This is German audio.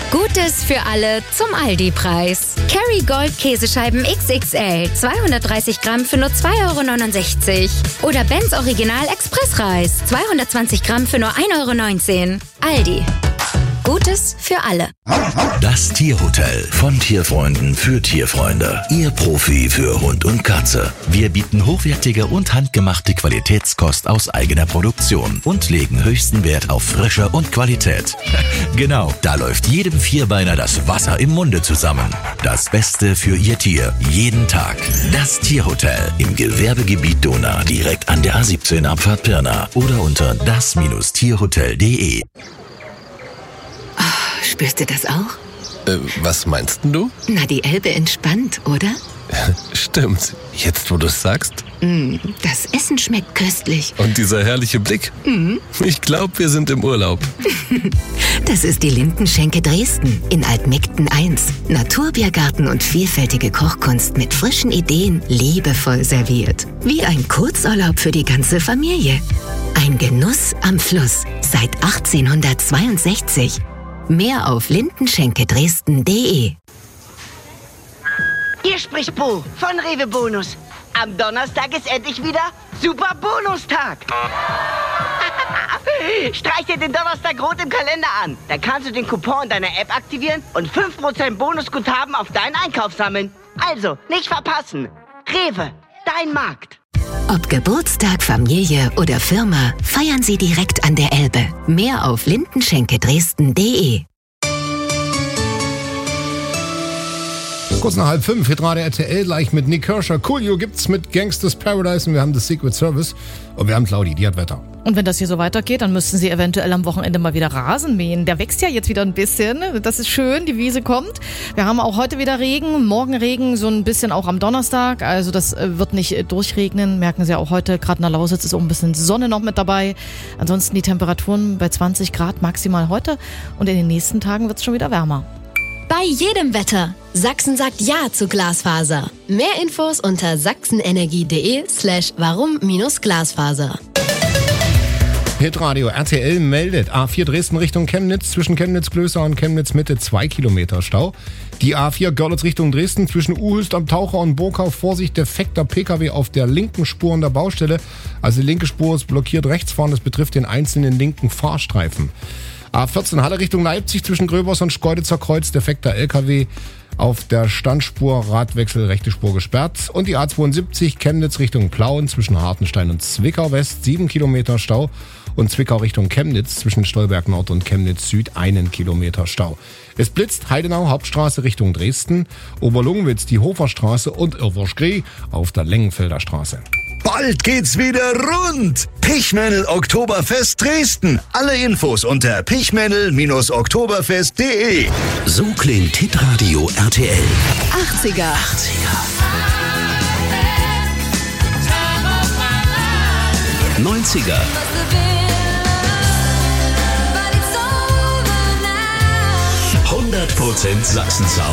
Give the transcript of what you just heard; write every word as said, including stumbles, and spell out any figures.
Gutes für alle zum Aldi-Preis. Kerrygold Käsescheiben X X L, zweihundertdreißig Gramm für nur zwei Euro neunundsechzig. Oder Benz Original Expressreis, zweihundertzwanzig Gramm für nur ein Euro neunzehn. Aldi. Gutes für alle. Das Tierhotel von Tierfreunden für Tierfreunde. Ihr Profi für Hund und Katze. Wir bieten hochwertige und handgemachte Qualitätskost aus eigener Produktion und legen höchsten Wert auf Frische und Qualität. Genau, da läuft jedem Vierbeiner das Wasser im Munde zusammen. Das Beste für Ihr Tier, jeden Tag. Das Tierhotel im Gewerbegebiet Donau, direkt an der A siebzehn Abfahrt Pirna oder unter das Tierhotel punkt de. Spürst du das auch? Äh, was meinst denn du? Na, die Elbe entspannt, oder? Stimmt. Jetzt, wo du es sagst. Mm, das Essen schmeckt köstlich. Und dieser herrliche Blick. Mm. Ich glaube, wir sind im Urlaub. Das ist die Lindenschenke Dresden in Altmegden eins. Naturbiergarten und vielfältige Kochkunst mit frischen Ideen, liebevoll serviert. Wie ein Kurzurlaub für die ganze Familie. Ein Genuss am Fluss seit achtzehnhundertzweiundsechzig. Mehr auf lindenschenke dresden punkt de. Hier spricht Bo von Rewe Bonus. Am Donnerstag ist endlich wieder Super Bonustag. Streich dir den Donnerstag rot im Kalender an. Da kannst du den Coupon in deiner App aktivieren und fünf Prozent Bonusguthaben auf deinen Einkauf sammeln. Also, nicht verpassen. Rewe, dein Markt. Ob Geburtstag, Familie oder Firma, feiern Sie direkt an der Elbe. Mehr auf lindenschenke dresden punkt de. Kurz nach halb fünf, Hitradio R T L, gleich mit Nick Kirscher. Coolio gibt's mit Gangsters Paradise und wir haben das Secret Service und wir haben Claudi, die hat Wetter. Und wenn das hier so weitergeht, dann müssten Sie eventuell am Wochenende mal wieder Rasen mähen. Der wächst ja jetzt wieder ein bisschen. Das ist schön, die Wiese kommt. Wir haben auch heute wieder Regen, morgen Regen, so ein bisschen auch am Donnerstag. Also das wird nicht durchregnen, merken Sie auch heute. Gerade in der Lausitz ist auch ein bisschen Sonne noch mit dabei. Ansonsten die Temperaturen bei zwanzig Grad maximal heute. Und in den nächsten Tagen wird es schon wieder wärmer. Bei jedem Wetter. Sachsen sagt Ja zu Glasfaser. Mehr Infos unter sachsenenergie.de slash warum minus Glasfaser. Hitradio R T L meldet A vier Dresden Richtung Chemnitz, zwischen Chemnitz-Klößer und Chemnitz-Mitte zwei Kilometer Stau. Die A vier Görlitz Richtung Dresden, zwischen Uhülst am Taucher und Burgau, Vorsicht, defekter P K W auf der linken Spur an der Baustelle. Also die linke Spur ist blockiert rechts vorne, das betrifft den einzelnen linken Fahrstreifen. A vierzehn Halle Richtung Leipzig, zwischen Gröbers und Schkeuditzer Kreuz, defekter L K W auf der Standspur, Radwechsel, rechte Spur gesperrt. Und die A zweiundsiebzig Chemnitz Richtung Plauen, zwischen Hartenstein und Zwickau West, sieben Kilometer Stau. Und Zwickau Richtung Chemnitz, zwischen Stolberg Nord und Chemnitz Süd, einen Kilometer Stau. Es blitzt Heidenau, Hauptstraße Richtung Dresden, Oberlungwitz, die Hoferstraße und Irwerschgrie auf der Lengenfelder Straße. Bald geht's wieder rund. Pichmännel Oktoberfest Dresden. Alle Infos unter pichmännel Oktoberfest punkt de. So klingt Hitradio R T L. achtziger. achtziger. neunziger. hundert Prozent Sachsen-Sound.